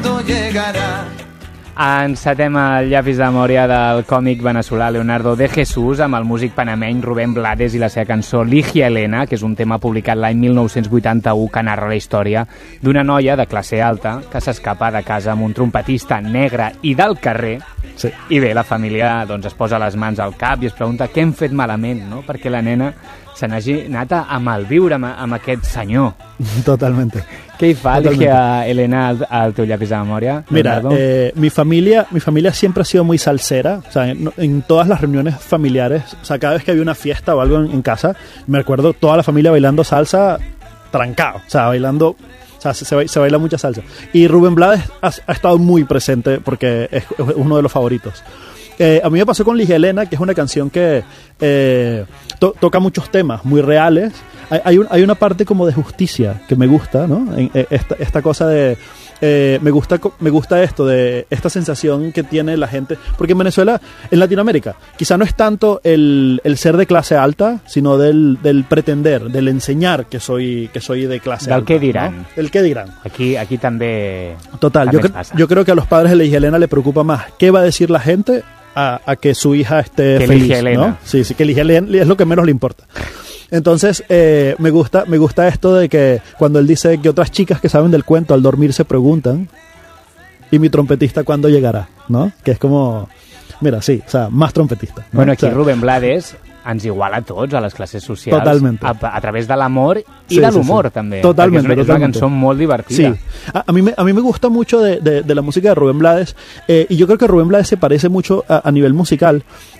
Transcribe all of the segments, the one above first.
cuándo llegará. Encetem el llapis de memòria del còmic veneçolà Leonardo de Jesús amb el músic panameny Rubén Blades i la seva cançó Ligia Elena, que és un tema publicat l'any 1981 que narra la història d'una noia de classe alta que s'escapa de casa amb un trompetista negre i del carrer. Sí. I bé, la família doncs, es posa les mans al cap i es pregunta què hem fet malament, no? Perquè la nena se n'hagi anat a malviure amb aquest senyor. Totalmente. ¿Qué fa Ligia Elena al teu llapis de memòria? Mira, mi familia siempre ha sido muy salsera. O sea, en todas las reuniones familiares, o sea, cada vez que había una fiesta o algo en casa, me recuerdo toda la familia bailando salsa trancado. O sea, bailando... O sea, se baila mucha salsa. Y Rubén Blades ha estado muy presente porque es uno de los favoritos. A mí me pasó con Ligia Elena, que es una canción que toca muchos temas muy reales. Hay una parte como de justicia que me gusta, ¿no? Esta cosa de... me gusta esto, de esta sensación que tiene la gente. Porque en Venezuela, en Latinoamérica, quizá no es tanto el ser de clase alta, sino del pretender, del enseñar que soy de clase alta. Del què diran. ¿No? El qué dirán. Aquí també... Total, yo creo que a los padres de Ligia Elena le preocupa más qué va a decir la gente a que su hija esté que feliz, Ligia Elena. ¿no? Sí, que Ligia Elena es lo que menos le importa. Entonces, me gusta esto de que cuando él dice que otras chicas que saben del cuento al dormir se preguntan, ¿y mi trompetista cuándo llegará? ¿No? Que es como, mira, sí, o sea, más trompetista, ¿no? Bueno, aquí o sea, Rubén Blades ens iguala a tots, a les classes socials, totalmente. A través de l'amor i sí, de l'humor, sí. també. Totalmente, és una cançó molt divertida. Sí, a mí me gusta mucho de la música de Rubén Blades, y yo creo que Rubén Blades se parece mucho a nivel musical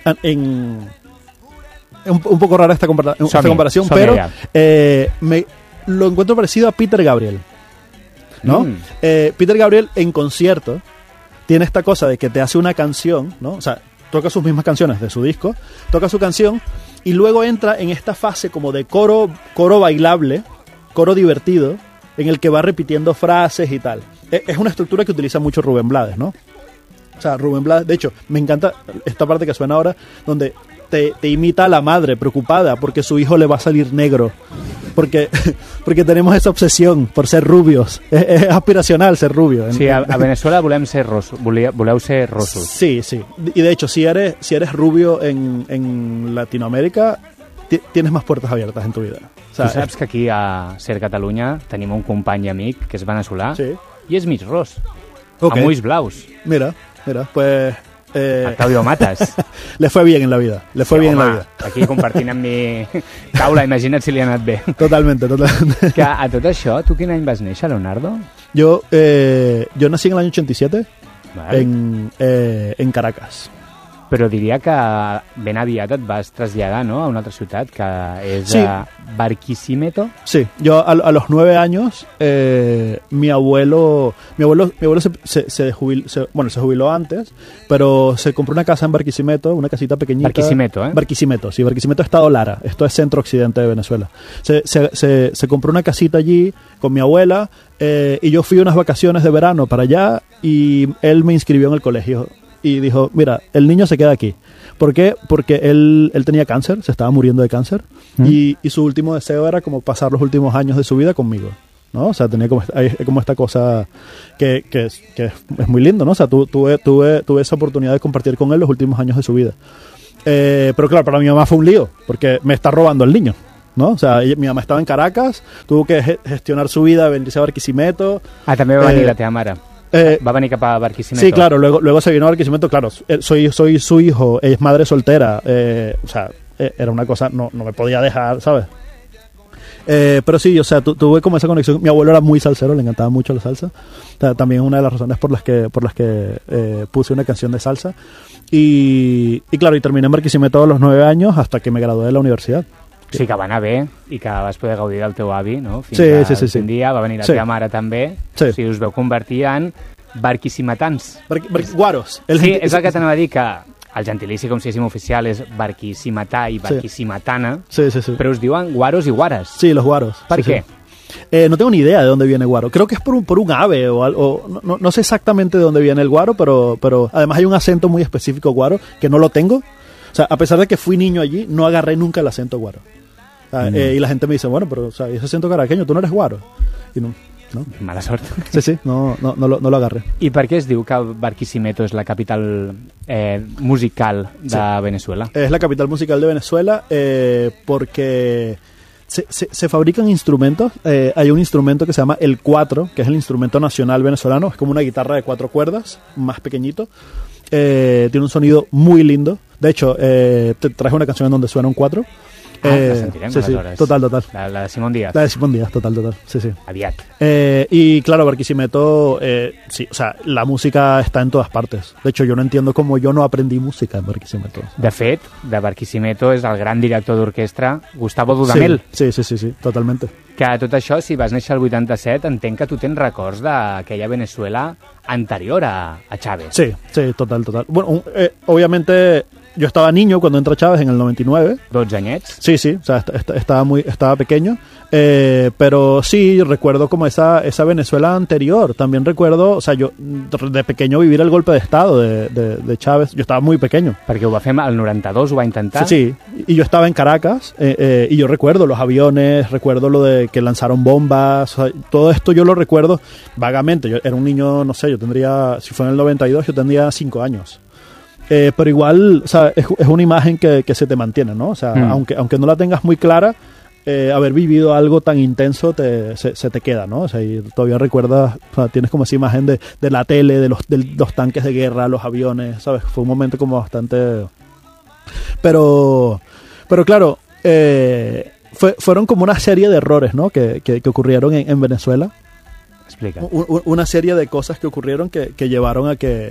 un poco rara esta comparación, pero lo encuentro parecido a Peter Gabriel, ¿no? Peter Gabriel en concierto tiene esta cosa de que te hace una canción, ¿no? O sea, toca sus mismas canciones de su disco, toca su canción y luego entra en esta fase como de coro bailable, coro divertido, en el que va repitiendo frases y tal. Es una estructura que utiliza mucho Rubén Blades, ¿no? O sea, Rubén Blades, de hecho, me encanta esta parte que suena ahora, donde te imita a la madre preocupada porque su hijo le va a salir negro. Porque tenemos esa obsesión por ser rubios. Es aspiracional ser rubio. Sí, a Venezuela voleu ser rossos. Sí, sí. Y de hecho, si eres rubio en Latinoamérica, tienes más puertas abiertas en tu vida. O sea, tu saps que aquí a Ser Catalunya tenim un company i amic que és veneçolà, sí, i és mig ros, okay, amb ulls blaus. Mira, pues... Octavio Matas. Le fue bien en la vida. Le fue bien en la vida. Aquí compartint amb mi taula, imagina't si li ha anat bé. Totalmente. Que a tot això, tu quin any vas néixer, Leonardo? Yo nací en el año 87, vale, en Caracas. Però diria que ben aviat et vas traslladar, ¿no?, a una altra ciutat, que és sí, Barquisimeto. Sí, yo a los 9 años, mi abuelo se jubiló antes, pero se compró una casa en Barquisimeto, una casita pequeñita. Barquisimeto, ¿eh? Barquisimeto, sí, Barquisimeto, Estado Lara. Esto es centro-occidente de Venezuela. Se compró una casita allí con mi abuela, y yo fui unas vacaciones de verano para allá y él me inscribió en el colegio. Y dijo, mira, el niño se queda aquí. ¿Por qué? Porque él tenía cáncer, se estaba muriendo de cáncer, y su último deseo era como pasar los últimos años de su vida conmigo, ¿no? O sea, tenía como esta cosa que es muy lindo, ¿no? O sea, tuve esa oportunidad de compartir con él los últimos años de su vida. Pero claro, para mi mamá fue un lío, porque me está robando el niño, ¿no? O sea, mi mamá estaba en Caracas, tuvo que gestionar su vida, venirse a Barquisimeto. Ah, també va venir la teva mare. Va venir cap a Barquisimeto. Sí, claro, luego se vino a Barquisimeto, claro, soy su hijo, es madre soltera, o sea, era una cosa, no me podía dejar, ¿sabes? Pero sí, o sea, tuve como esa conexión. Mi abuelo era muy salsero, le encantaba mucho la salsa. O sea, también una de las razones por las que puse una canción de salsa. Y claro, y terminé en Barquisimeto a los 9 años hasta que me gradué de la universidad. Sí, que va anar bé i que vas poder gaudir del teu avi, no? Fins sí. un dia va venir la teva mare també. Sí. O sigui, us veu convertir en barquisimetans. Guaros. Sí, és el que t'anava a dir, que el gentilici, com si diguéssim oficial, és barquisimetà i barquisimetana, sí. Però us diuen guaros i guares. Sí, los guaros. ¿Por qué? Sí. No tengo ni idea de dónde viene guaro. Creo que es por un ave o algo. No sé exactamente de dónde viene el guaro, pero además hay un acento muy específico guaro que no lo tengo. O sea, a pesar de que fui niño allí, no agarré nunca el acento guaro. Y la gente me dice, bueno, pero o sea, ese acento caraqueño, tú no eres guaro. Y no. ¿no? Mala sort. Sí, no lo agarré. I per què es diu que Barquisimeto és la capital musical de Venezuela? Es la capital musical de Venezuela porque se fabrican instrumentos. Hay un instrumento que se llama el cuatro, que es el instrumento nacional venezolano. Es como una guitarra de 4 cuerdas, más pequeñito. Tiene un sonido muy lindo. De hecho, te traje una canción en donde suena un 4. La sentirem, sí, aleshores. Total. La de Simón Díaz. La de Simón Díaz, total. Sí. Aviat. Y claro, Barquisimeto, sí, o sea, la música está en todas partes. De hecho, yo no entiendo cómo yo no aprendí música en Barquisimeto. De fet, de Barquisimeto és el gran director d'orquestra Gustavo Dudamel. Sí, totalmente. Que tot això, si vas néixer el 87, entenc que tu tens records d'aquella Venezuela anterior a Chávez. Sí, total. Bueno, obviamente yo estaba niño cuando entra Chávez en el 99. 12 anyets. Sí, o sea, estaba pequeño, pero sí recuerdo como esa Venezuela anterior. También recuerdo, o sea, yo de pequeño vivir el golpe de estado de Chávez. Yo estaba muy pequeño. Perquè ho va fer al 92, ho va intentar. Sí, y yo estaba en Caracas y yo recuerdo los aviones, recuerdo lo de que lanzaron bombas, o sea, todo esto yo lo recuerdo vagamente. Yo era un niño, no sé, yo tendría, si fue en el 92, yo tendría 5 años. Pero igual, o sea, es una imagen que se te mantiene, ¿no? O sea, aunque no la tengas muy clara, haber vivido algo tan intenso se te queda, ¿no? O sea, y todavía recuerdas, o sea, tienes como esa imagen de la tele, de los tanques de guerra, los aviones, ¿sabes? Fue un momento como bastante... Pero claro, fueron como una serie de errores, ¿no? Que ocurrieron en Venezuela. Explica. Una serie de cosas que ocurrieron que llevaron a que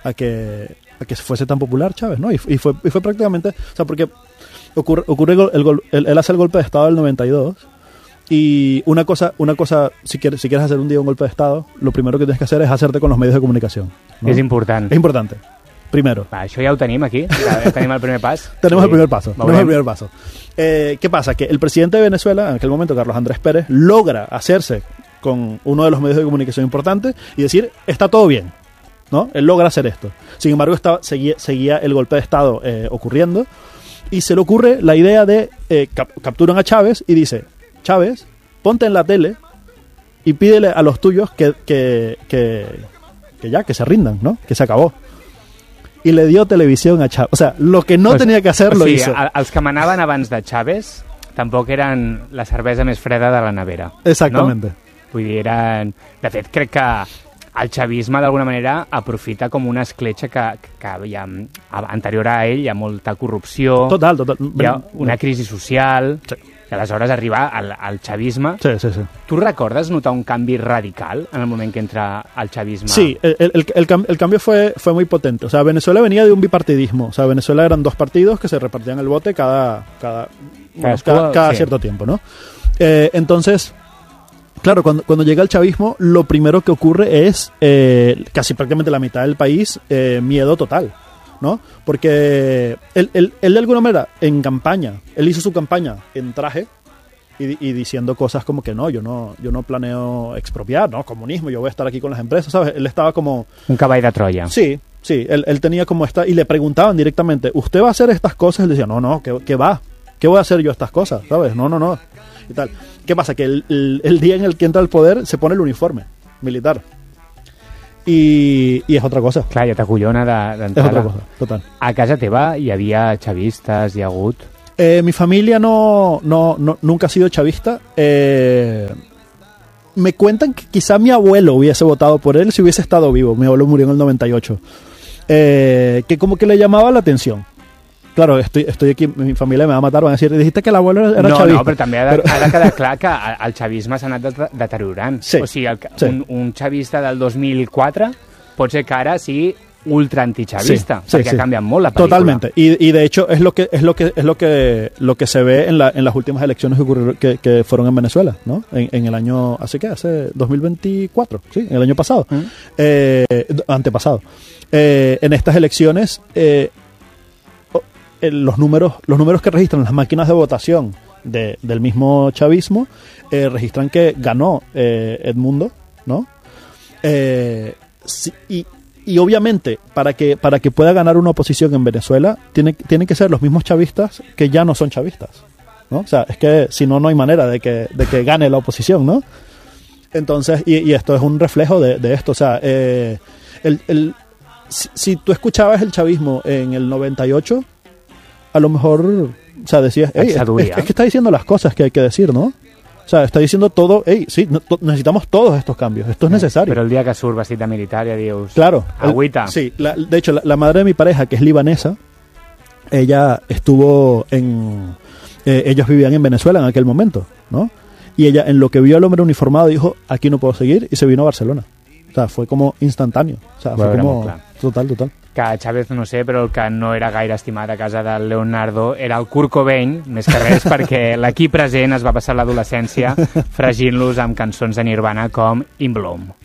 se fuese tan popular Chávez, ¿no? Y fue prácticamente, o sea, porque ocurre él hace el golpe de estado del 92 y una cosa, si quieres hacer un día un golpe de estado, lo primero que tienes que hacer es hacerte con los medios de comunicación, ¿no? És important. Es importante. Primero. Va, això ja ho tenim aquí, ja tenim el primer pas. Tenemos el primer paso. ¿Qué pasa? Que el presidente de Venezuela, en aquel momento, Carlos Andrés Pérez, logra hacerse con uno de los medios de comunicación importantes y decir, está todo bien, ¿no? Él logra hacer esto. Sin embargo, seguía el golpe de estado ocurriendo y se le ocurre la idea de capturan a Chávez y dice, Chávez, ponte en la tele y pídele a los tuyos que se rindan, ¿no? Que se acabó. Y le dio televisión a Chávez. O sea, lo que no tenía que hacer lo hizo. Els que manaven abans de Chávez tampoc eren la cervesa més freda de la nevera. Exactamente. No? Vull dir, eren... De fet, crec que el xavisme d'alguna manera aprofita com una escletxa que hi ha, anterior a ell hi ha molta corrupció, total. Hi ha una crisi social, sí. I aleshores arriba al xavisme. Sí. Tu recordes notar un canvi radical en el moment que entra al xavisme? Sí, el cambio fue muy potente. O sea, Venezuela venía de un bipartidismo. O sea, Venezuela eran 2 partidos que se repartían el voto cada cierto tiempo, ¿no? Entonces... Claro, cuando llega el chavismo, lo primero que ocurre es casi prácticamente la mitad del país miedo total, ¿no? Porque él de alguna manera en campaña, él hizo su campaña en traje y diciendo cosas como que no, yo no planeo expropiar, ¿no? Comunismo, yo voy a estar aquí con las empresas, ¿sabes? Él estaba como... Un cavall de Troya. Sí, él tenía como esta... Y le preguntaban directamente, ¿usted va a hacer estas cosas? Él decía, no, ¿qué va? ¿Qué voy a hacer yo estas cosas? ¿Sabes? No. Y tal. ¿Qué pasa? Que el día en el que entra al poder se pone el uniforme militar. I és otra cosa. Clar, ja t'acollona d'entrada. És otra cosa, total. A casa teva hi havia xavistes, hi ha hagut? Mi familia nunca ha sido chavista. Me cuentan que quizá mi abuelo hubiese votado por él si hubiese estado vivo. Mi abuelo murió en el 98. Que como que le llamaba la atención. Claro, estoy aquí, mi familia me va a matar, van a decir, dijiste que l'abuelo era xavista. No, però també ha de quedar clar que el xavisme s'ha anat deteriorant. Sí, o sigui, un xavista del 2004 pot ser que ara sigui ultra antichavista, perquè ha canviat molt la pel·lícula. Totalmente, y de hecho es lo que se ve en las últimas elecciones que fueron en Venezuela, ¿no? En el año, hace 2024, sí, en el año pasado, antepasado. En estas elecciones... los números que registran las máquinas de votación del mismo chavismo registran que ganó Edmundo, ¿no? Y obviamente para que pueda ganar una oposición en Venezuela tienen que ser los mismos chavistas que ya no son chavistas, ¿no? O sea, es que si no hay manera de que gane la oposición, ¿no? Entonces, y esto es un reflejo de esto. O sea, si tú escuchabas el chavismo en el 98, a lo mejor, o sea, decías, es que está diciendo las cosas que hay que decir, ¿no? O sea, está diciendo todo, sí, necesitamos todos estos cambios, esto es necesario. Pero el día que surt vestit de militar ja dius... Claro. Agüita. Sí, de hecho, la madre de mi pareja, que es libanesa, ella estuvo ellos vivían en Venezuela en aquel momento, ¿no? Y ella, en lo que vio al hombre uniformado, dijo, aquí no puedo seguir, y se vino a Barcelona. O sea, fue como instantáneo. O sea, fue como... Total. Que Chávez, no sé, però el que no era gaire estimat a casa del Leonardo era el Kurt Cobain, més que res perquè l'equip present es va passar l'adolescència fregint-los amb cançons de Nirvana com In Bloom.